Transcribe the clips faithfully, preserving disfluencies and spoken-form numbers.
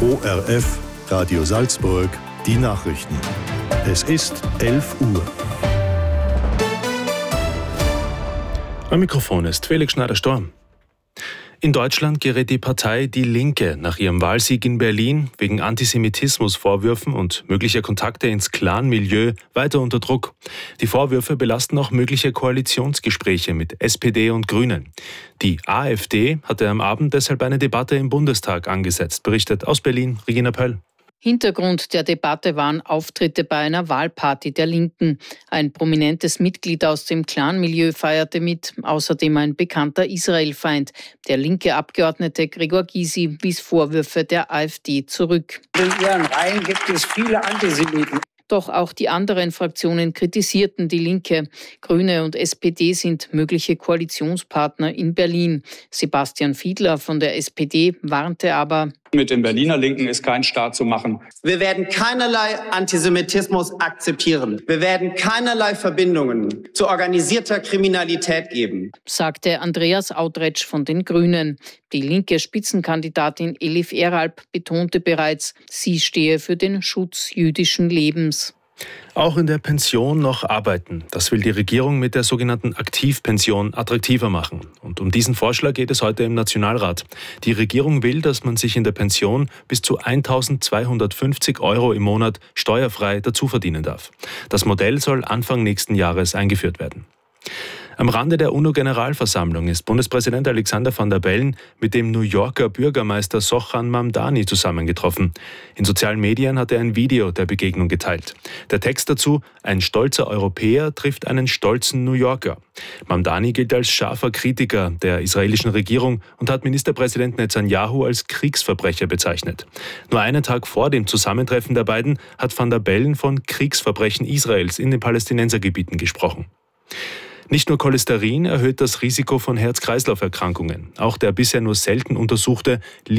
O R F, Radio Salzburg, die Nachrichten. Es ist elf Uhr. Am Mikrofon ist Felix Schneider-Storm. In Deutschland gerät die Partei Die Linke nach ihrem Wahlsieg in Berlin wegen Antisemitismusvorwürfen und möglicher Kontakte ins Clan-Milieu weiter unter Druck. Die Vorwürfe belasten auch mögliche Koalitionsgespräche mit S P D und Grünen. Die AfD hatte am Abend deshalb eine Debatte im Bundestag angesetzt, berichtet aus Berlin Regina Pöll. Hintergrund der Debatte waren Auftritte bei einer Wahlparty der Linken. Ein prominentes Mitglied aus dem Clan-Milieu feierte mit, außerdem ein bekannter Israel-Feind. Der linke Abgeordnete Gregor Gysi wies Vorwürfe der AfD zurück. In ihren Reihen gibt es viele Antisemiten. Doch auch die anderen Fraktionen kritisierten die Linke. Grüne und S P D sind mögliche Koalitionspartner in Berlin. Sebastian Fiedler von der S P D warnte aber: Mit den Berliner Linken ist kein Staat zu machen. Wir werden keinerlei Antisemitismus akzeptieren. Wir werden keinerlei Verbindungen zu organisierter Kriminalität geben, sagte Andreas Autretsch von den Grünen. Die linke Spitzenkandidatin Elif Eralp betonte bereits, sie stehe für den Schutz jüdischen Lebens. Auch in der Pension noch arbeiten. Das will die Regierung mit der sogenannten Aktivpension attraktiver machen. Und um diesen Vorschlag geht es heute im Nationalrat. Die Regierung will, dass man sich in der Pension bis zu eintausendzweihundertfünfzig Euro im Monat steuerfrei dazu verdienen darf. Das Modell soll Anfang nächsten Jahres eingeführt werden. Am Rande der UNO-Generalversammlung ist Bundespräsident Alexander Van der Bellen mit dem New Yorker Bürgermeister Zohran Mamdani zusammengetroffen. In sozialen Medien hat er ein Video der Begegnung geteilt. Der Text dazu: Ein stolzer Europäer trifft einen stolzen New Yorker. Mamdani gilt als scharfer Kritiker der israelischen Regierung und hat Ministerpräsident Netanyahu als Kriegsverbrecher bezeichnet. Nur einen Tag vor dem Zusammentreffen der beiden hat Van der Bellen von Kriegsverbrechen Israels in den Palästinensergebieten gesprochen. Nicht nur Cholesterin erhöht das Risiko von Herz-Kreislauf-Erkrankungen. Auch der bisher nur selten untersuchte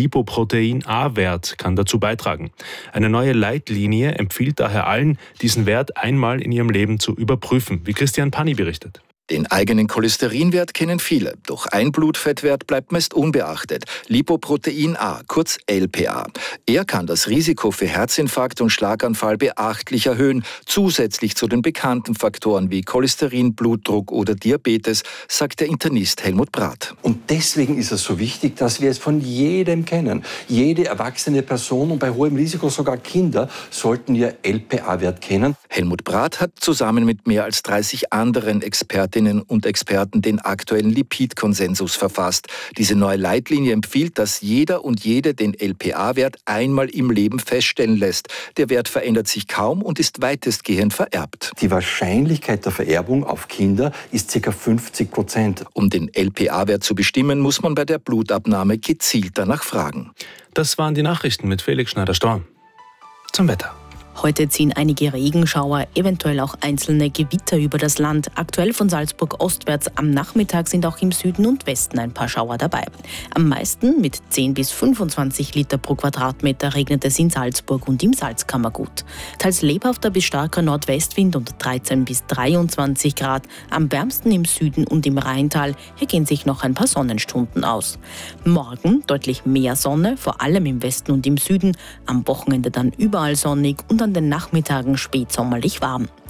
Lipoprotein-A-Wert kann dazu beitragen. Eine neue Leitlinie empfiehlt daher allen, diesen Wert einmal in ihrem Leben zu überprüfen, wie Christian Panni berichtet. Den eigenen Cholesterinwert kennen viele, doch ein Blutfettwert bleibt meist unbeachtet: Lipoprotein A, kurz L P A. Er kann das Risiko für Herzinfarkt und Schlaganfall beachtlich erhöhen, zusätzlich zu den bekannten Faktoren wie Cholesterin, Blutdruck oder Diabetes, sagt der Internist Helmut Brath. Und deswegen ist es so wichtig, dass wir es von jedem kennen. Jede erwachsene Person und bei hohem Risiko sogar Kinder sollten ihr L P A-Wert kennen. Helmut Brath hat zusammen mit mehr als dreißig anderen Experten und Experten den aktuellen Lipidkonsensus verfasst. Diese neue Leitlinie empfiehlt, dass jeder und jede den L P A-Wert einmal im Leben feststellen lässt. Der Wert verändert sich kaum und ist weitestgehend vererbt. Die Wahrscheinlichkeit der Vererbung auf Kinder ist ca. fünfzig Prozent. Um den L P A-Wert zu bestimmen, muss man bei der Blutabnahme gezielt danach fragen. Das waren die Nachrichten mit Felix Schneider-Storm. Zum Wetter. Heute ziehen einige Regenschauer, eventuell auch einzelne Gewitter über das Land. Aktuell von Salzburg ostwärts. Am Nachmittag sind auch im Süden und Westen ein paar Schauer dabei. Am meisten mit zehn bis fünfundzwanzig Liter pro Quadratmeter regnet es in Salzburg und im Salzkammergut. Teils lebhafter bis starker Nordwestwind und dreizehn bis dreiundzwanzig Grad. Am wärmsten im Süden und im Rheintal. Hier gehen sich noch ein paar Sonnenstunden aus. Morgen deutlich mehr Sonne, vor allem im Westen und im Süden. Am Wochenende dann überall sonnig und an den Nachmittagen spätsommerlich warm.